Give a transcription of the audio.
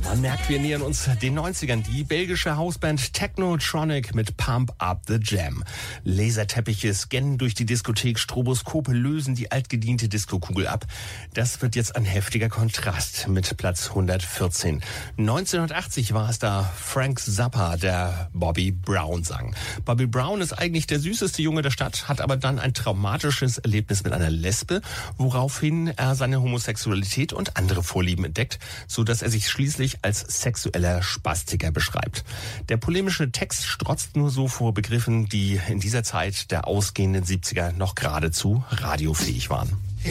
Man merkt, wir nähern uns den 90ern. Die belgische Hausband Technotronic mit Pump Up the Jam. Laserteppiche scannen durch die Diskothek, Stroboskope lösen die altgediente Diskokugel ab. Das wird jetzt ein heftiger Kontrast mit Platz 114. 1980 war es da Frank Zappa, der Bobby Brown sang. Bobby Brown ist eigentlich der süßeste Junge der Stadt, hat aber dann ein traumatisches Erlebnis mit einer Lesbe, woraufhin er seine Homosexualität und andere Vorlieben entdeckt, so dass er sich schließlich als sexueller Spastiker beschreibt. Der polemische Text strotzt nur so vor Begriffen, die in dieser Zeit der ausgehenden 70er noch geradezu radiofähig waren.